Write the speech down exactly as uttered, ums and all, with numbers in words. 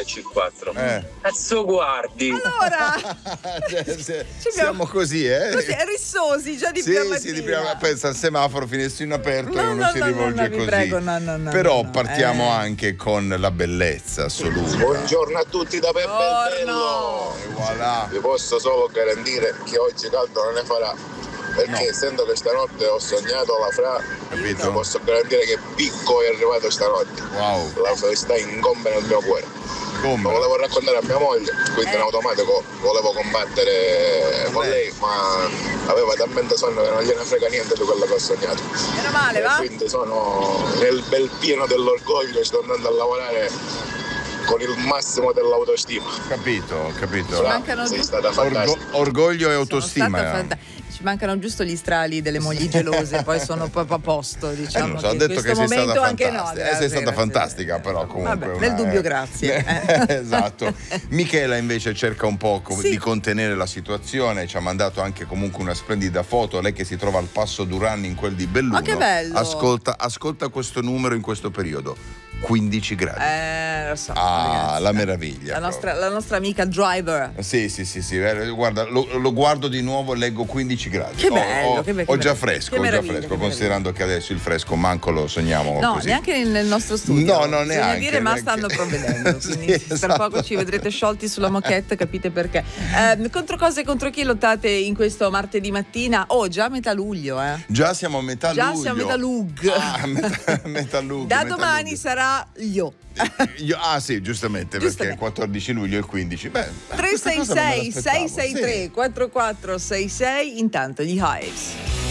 alle C quattro. Eh. Cazzo guardi. Allora, Cioè, se- Ci abbiamo- siamo così, eh? così, rissosi già di Sì, prima sì, di mattina. prima, pensa al semaforo, finestrino aperto No, e uno no, si no, no, rivolge no, vi così. prego, no, no, no, Però no, partiamo eh. anche con la bellezza assoluta. Buongiorno a tutti da Peppe Buongiorno. Bello. E voilà. Vi posso solo garantire che oggi caldo non ne farà. Perché No. essendo che stanotte ho sognato la Fra, Capito? vi posso garantire che Picco è arrivato stanotte. Wow. La felicità incombe nel mio cuore. Lo Come? volevo raccontare a mia moglie, quindi Eh. in automatico volevo combattere con lei, ma aveva talmente sonno che non gliene frega niente di quello che ho sognato. Meno male, E va? quindi sono nel bel pieno dell'orgoglio, sto andando a lavorare con il massimo dell'autostima. Capito, capito. Fra, mancano sei giusto- stata Orgo- fantastica. orgoglio e Sono autostima. stata fanta- Ci mancano giusto gli strali delle mogli gelose, poi sono proprio a posto, Eh, diciamo. non so, ho che in detto che questo sei stata momento anche no. fantastica. Eh, sei stata grazie, fantastica, grazie. però comunque. Vabbè, una- nel dubbio, grazie. Eh. Esatto. Michela invece cerca un po' co- Sì. di contenere la situazione, ci ha mandato anche comunque una splendida foto, lei che si trova al Passo Duran in quel di Belluno. Ma che bello! Ascolta, ascolta questo numero in questo periodo. quindici gradi. Eh, lo so. Ah, ragazzi. la meraviglia. La nostra, la nostra amica driver. Sì, sì, sì, sì. eh, Guarda, lo, lo guardo di nuovo, leggo quindici gradi. Che Ho- bello, ho, che be- che ho già meraviglia. fresco, Che ho già meraviglia, fresco, che considerando che adesso il fresco manco lo sogniamo No, così. neanche nel, nel nostro studio. No, no, Bisogna neanche, dire, ma neanche. stanno provvedendo. Sì, Quindi tra esatto. poco ci vedrete sciolti sulla moquette, capite perché. Eh, contro cosa e contro chi lottate in questo martedì mattina? Oh, già metà luglio, eh. Già siamo a metà Già luglio. siamo a metà lug. Ah, metà, metà luglio. Da metà domani luglio. sarà io. Io- ah sì, giustamente, perché Giustamente. il quattordici luglio e il quindici. Beh, tre questa sei cosa non me sei l'aspettavo. sei sei tre Sì. quattro quattro sei sei. Intanto gli Hives.